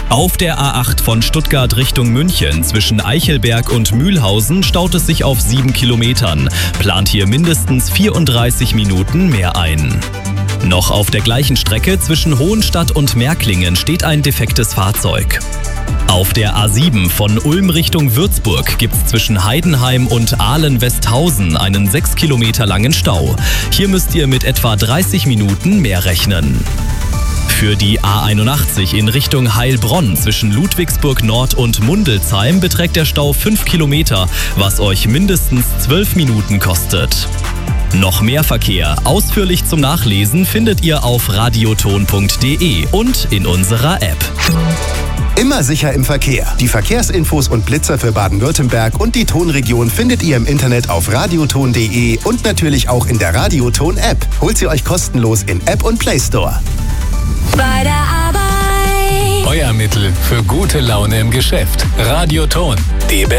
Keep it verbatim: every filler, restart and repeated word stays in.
Auf der A acht von Stuttgart Richtung München zwischen Eichelberg und Mühlhausen staut es sich auf sieben Kilometern. Plant hier mindestens vierunddreißig Minuten mehr ein. Noch auf der gleichen Strecke zwischen Hohenstadt und Märklingen steht ein defektes Fahrzeug. Auf der A sieben von Ulm Richtung Würzburg gibt es zwischen Heidenheim und Ahlen-Westhausen einen sechs Kilometer langen Stau. Hier müsst ihr mit etwa dreißig Minuten mehr rechnen. Für die A einundachtzig in Richtung Heilbronn zwischen Ludwigsburg Nord und Mundelsheim beträgt der Stau fünf Kilometer, was euch mindestens zwölf Minuten kostet. Noch mehr Verkehr ausführlich zum Nachlesen findet ihr auf radioton punkt de und in unserer App. Immer sicher im Verkehr. Die Verkehrsinfos und Blitzer für Baden-Württemberg und die Tonregion findet ihr im Internet auf radioton punkt de und natürlich auch in der Radioton-App. Holt sie euch kostenlos in App und Play Store. Bei der Arbeit. Euer Mittel für gute Laune im Geschäft. Radioton. Die